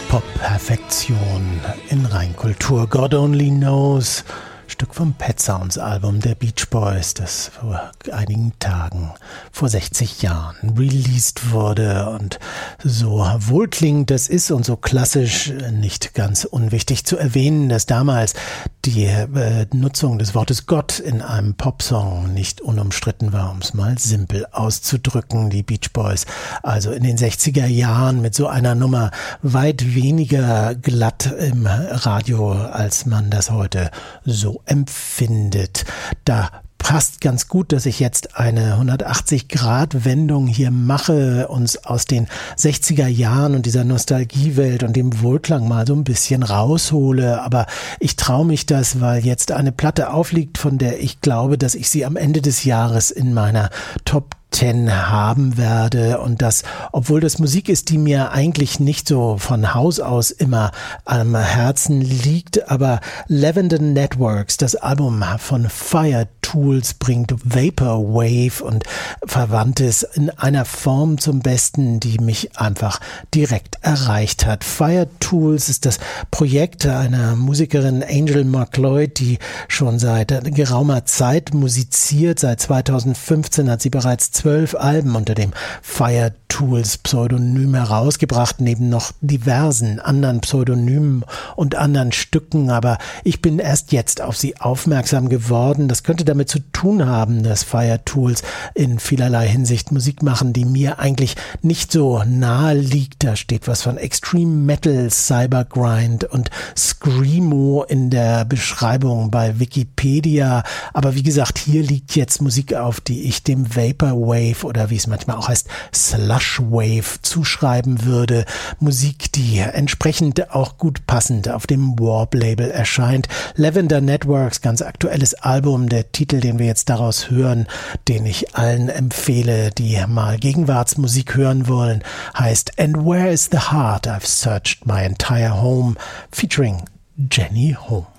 Pop-Perfektion in Reinkultur. God Only Knows. Stück vom Pet Sounds Album der Beach Boys, das vor einigen Tagen, vor 60 Jahren released wurde und so wohlklingend das ist und so klassisch, nicht ganz unwichtig zu erwähnen, dass damals die Nutzung des Wortes Gott in einem Popsong nicht unumstritten war, um es mal simpel auszudrücken. Die Beach Boys also in den 60er Jahren mit so einer Nummer weit weniger glatt im Radio, als man das heute so empfindet. Da passt ganz gut, dass ich jetzt eine 180-Grad-Wendung hier mache, uns aus den 60er Jahren und dieser Nostalgiewelt und dem Wohlklang mal so ein bisschen raushole. Aber ich traue mich das, weil jetzt eine Platte aufliegt, von der ich glaube, dass ich sie am Ende des Jahres in meiner Top 10 haben werde, und das, obwohl das Musik ist, die mir eigentlich nicht so von Haus aus immer am Herzen liegt, aber Lavender Networks, das Album von Fire Tools, bringt Vaporwave und Verwandtes in einer Form zum Besten, die mich einfach direkt erreicht hat. Fire Tools ist das Projekt einer Musikerin, Angel McLeod, die schon seit geraumer Zeit musiziert. Seit 2015 hat sie bereits 12 Alben unter dem Fire Tools Pseudonym herausgebracht, neben noch diversen anderen Pseudonymen und anderen Stücken, aber ich bin erst jetzt auf sie aufmerksam geworden. Das könnte damit zu tun haben, dass Fire Tools in vielerlei Hinsicht Musik machen, die mir eigentlich nicht so nahe liegt. Da steht was von Extreme Metal, Cybergrind und Screamo in der Beschreibung bei Wikipedia, aber wie gesagt, hier liegt jetzt Musik auf, die ich dem Vaporwave oder wie es manchmal auch heißt, Slushwave zuschreiben würde. Musik, die entsprechend auch gut passend auf dem Warp-Label erscheint. Lavender Networks, ganz aktuelles Album. Der Titel, den wir jetzt daraus hören, den ich allen empfehle, die mal Gegenwartsmusik hören wollen, heißt And Where is the Heart? I've Searched My Entire Home, featuring Jenny Holmes.